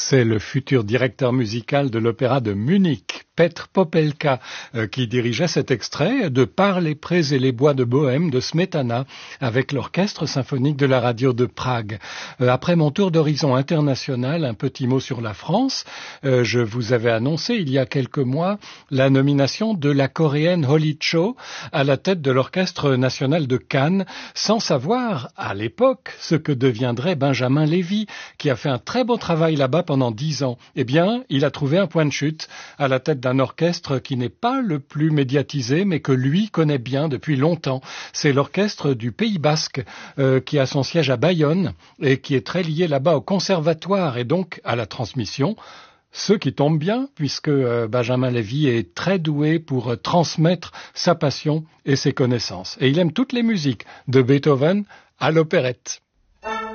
C'est le futur directeur musical de l'Opéra de Munich, Petr Popelka, qui dirigeait cet extrait de Par les prés et les bois de Bohême de Smetana avec l'Orchestre symphonique de la radio de Prague. Après mon tour d'horizon international, un petit mot sur la France. Je vous avais annoncé il y a quelques mois la nomination de la coréenne Holly Cho à la tête de l'Orchestre national de Cannes, sans savoir à l'époque ce que deviendrait Benjamin Lévy, qui a fait un très beau travail là-bas pendant 10 ans. Eh bien, il a trouvé un point de chute à la tête d'un orchestre qui n'est pas le plus médiatisé, mais que lui connaît bien depuis longtemps. C'est l'orchestre du Pays Basque, qui a son siège à Bayonne et qui est très lié là-bas au conservatoire et donc à la transmission. Ce qui tombe bien, puisque Benjamin Lévy est très doué pour transmettre sa passion et ses connaissances. Et il aime toutes les musiques, de Beethoven à l'opérette.